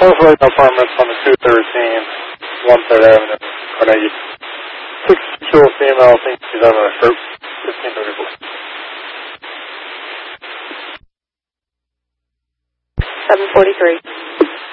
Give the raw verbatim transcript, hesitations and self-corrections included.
Northway apartments on the two thirteen, one third Avenue, Carnegie. sixty-two female, I think she's having a stroke. fifteen thirty-four. seven forty-three.